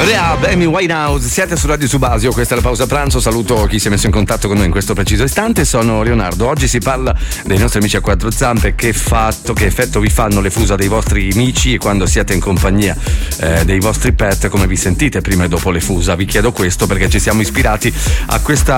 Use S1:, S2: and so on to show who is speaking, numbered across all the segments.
S1: Rehab, Amy Winehouse, siete su Radio Subasio, questa è la pausa pranzo, saluto chi si è messo in contatto con noi in questo preciso istante, sono Leonardo. Oggi si parla dei nostri amici a quattro zampe, che effetto vi fanno le fusa dei vostri amici e quando siete in compagnia dei vostri pet, come vi sentite prima e dopo le fusa. Vi chiedo questo perché ci siamo ispirati a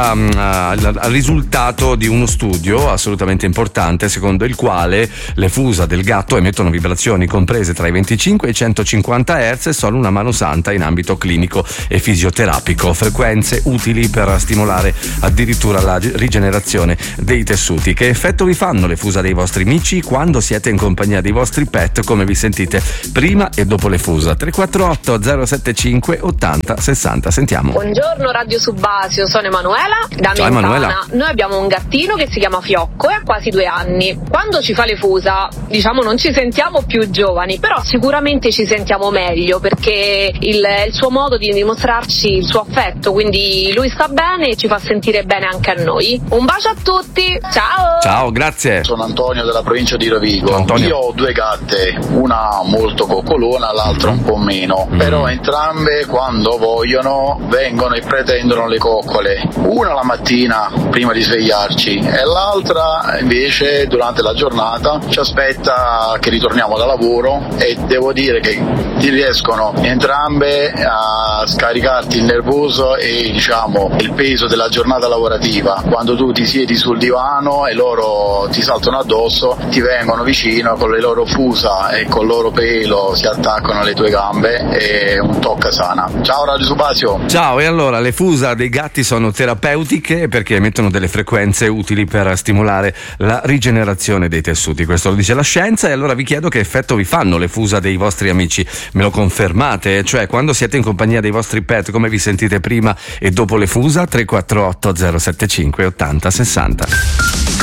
S1: al risultato di uno studio assolutamente importante, secondo il quale le fusa del gatto emettono vibrazioni comprese tra i 25 e i 150 Hz e sono una mano santa in ambito clinico e fisioterapico, frequenze utili per stimolare addirittura la rigenerazione dei tessuti. Che effetto vi fanno le fusa dei vostri amici quando siete in compagnia dei vostri pet, come vi sentite prima e dopo le fusa? 348 075 80 60. Sentiamo.
S2: Buongiorno Radio Subasio, sono Emanuela da Mentana.
S1: Emanuela.
S2: Noi abbiamo un gattino che si chiama Fiocco e ha quasi 2 anni. Quando ci fa le fusa, diciamo, non ci sentiamo più giovani, però sicuramente ci sentiamo meglio perché il suo modo di dimostrarci il suo affetto, quindi lui sta bene e ci fa sentire bene anche a noi. Un bacio a tutti, ciao!
S1: Ciao, grazie.
S3: Sono Antonio della provincia di Rovigo.
S1: Antonio.
S3: Io ho 2 gatte, una molto coccolona, l'altra un po' meno, però entrambe quando vogliono vengono e pretendono le coccole, una la mattina prima di svegliarci e l'altra invece durante la giornata ci aspetta che ritorniamo da lavoro e devo dire che ti riescono entrambe a scaricarti il nervoso e diciamo il peso della giornata lavorativa. Quando tu ti siedi sul divano e loro ti saltano addosso, ti vengono vicino con le loro fusa e col loro pelo si attaccano alle tue gambe e un tocca sana. Ciao Radio Subasio.
S1: Ciao, e allora le fusa dei gatti sono terapeutiche perché emettono delle frequenze utili per stimolare la rigenerazione dei tessuti, questo lo dice la scienza. E allora vi chiedo che effetto vi fanno le fusa dei vostri amici, me lo confermate? Cioè, quando siete in compagnia dei vostri pet, come vi sentite prima e dopo le fusa? 348 075 80 60.